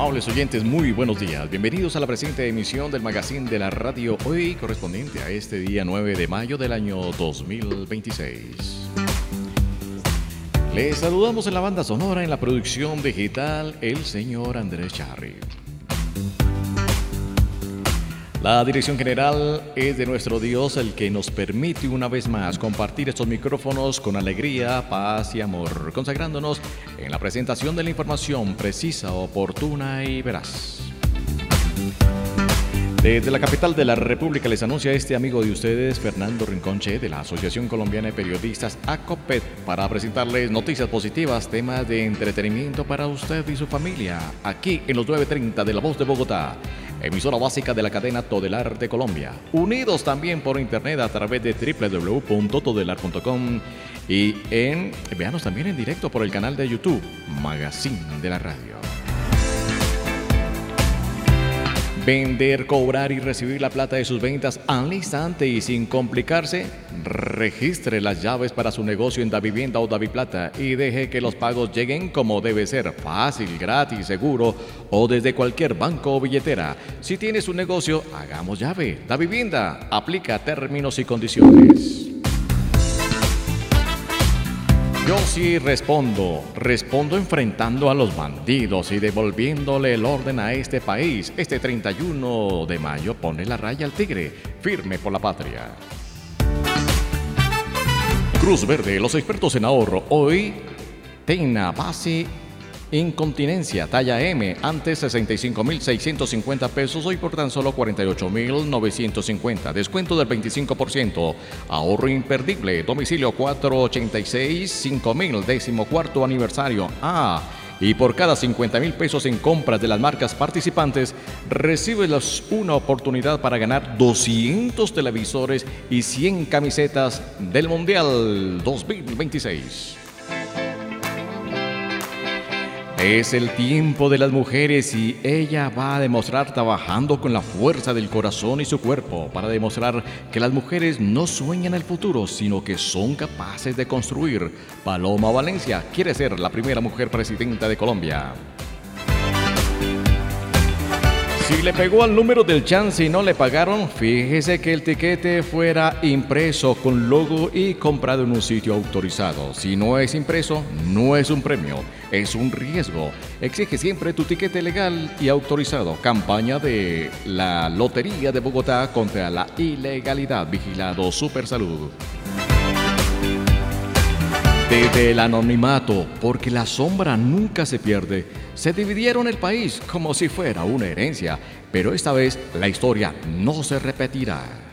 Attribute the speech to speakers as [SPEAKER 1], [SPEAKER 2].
[SPEAKER 1] Amables oyentes, muy buenos días. Bienvenidos a la presente emisión del Magazine de la Radio, hoy correspondiente a este día 9 de mayo del año 2026. Les saludamos en la banda sonora, en la producción digital, el señor Andrés Charri. La dirección general es de nuestro Dios, el que nos permite una vez más compartir estos micrófonos con alegría, paz y amor, consagrándonos en la presentación de la información precisa, oportuna y veraz. Desde la capital de la República les anuncia este amigo de ustedes, Fernando Rinconche, de la Asociación Colombiana de Periodistas ACOPET, para presentarles noticias positivas, temas de entretenimiento para usted y su familia, aquí en los 9:30 de La Voz de Bogotá, emisora básica de la cadena Todelar de Colombia. Unidos también por internet a través de www.todelar.com y véanos también en directo por el canal de YouTube, Magazine de la Radio. Vender, cobrar y recibir la plata de sus ventas al instante y sin complicarse. Registre las llaves para su negocio en Davivienda o Daviplata y deje que los pagos lleguen como debe ser, fácil, gratis, seguro o desde cualquier banco o billetera. Si tiene su negocio, hagamos llave. Davivienda aplica términos y condiciones. Yo sí respondo enfrentando a los bandidos y devolviéndole el orden a este país. Este 31 de mayo pone la raya al tigre, firme por la patria. Cruz Verde, los expertos en ahorro, hoy Tena base incontinencia talla M, antes 65.650 pesos, hoy por tan solo 48.950, descuento del 25%, ahorro imperdible, domicilio 486, 5.000, 14º aniversario. Y por cada 50.000 pesos en compras de las marcas participantes, recibes una oportunidad para ganar 200 televisores y 100 camisetas del Mundial 2026. Es el tiempo de las mujeres y ella va a demostrar trabajando con la fuerza del corazón y su cuerpo para demostrar que las mujeres no sueñan el futuro, sino que son capaces de construir. Paloma Valencia quiere ser la primera mujer presidenta de Colombia. Si le pegó al número del chance y no le pagaron, fíjese que el tiquete fuera impreso con logo y comprado en un sitio autorizado. Si no es impreso, no es un premio, es un riesgo. Exige siempre tu tiquete legal y autorizado. Campaña de la Lotería de Bogotá contra la ilegalidad. Vigilado Supersalud. Desde el anonimato, porque la sombra nunca se pierde, se dividieron el país como si fuera una herencia, pero esta vez la historia no se repetirá.